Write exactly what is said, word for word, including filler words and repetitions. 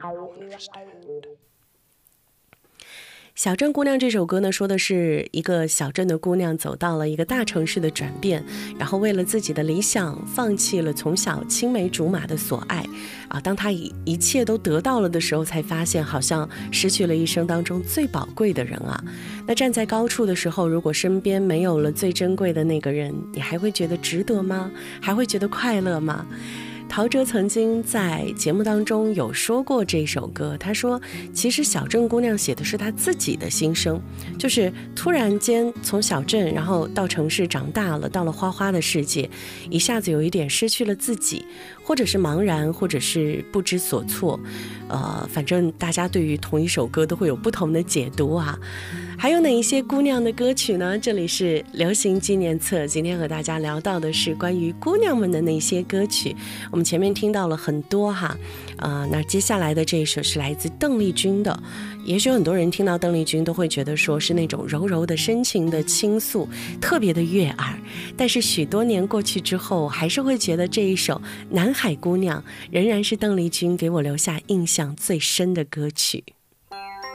小镇姑娘这首歌呢，说的是一个小镇的姑娘走到了一个大城市的转变，然后为了自己的理想放弃了从小青梅竹马的所爱啊，当她一一切都得到了的时候，才发现好像失去了一生当中最宝贵的人啊。那站在高处的时候，如果身边没有了最珍贵的那个人，你还会觉得值得吗？还会觉得快乐吗？陶喆曾经在节目当中有说过这首歌，他说其实小镇姑娘写的是她自己的心声，就是突然间从小镇然后到城市长大了，到了花花的世界，一下子有一点失去了自己，或者是茫然，或者是不知所措，呃，反正大家对于同一首歌都会有不同的解读啊。还有哪一些姑娘的歌曲呢？这里是流行纪念册，今天和大家聊到的是关于姑娘们的那些歌曲。我们前面听到了很多哈，呃，那接下来的这一首是来自邓丽君的。也许很多人听到邓丽君都会觉得说是那种柔柔的深情的倾诉，特别的悦耳，但是许多年过去之后，还是会觉得这一首《南海姑娘》仍然是邓丽君给我留下印象最深的歌曲。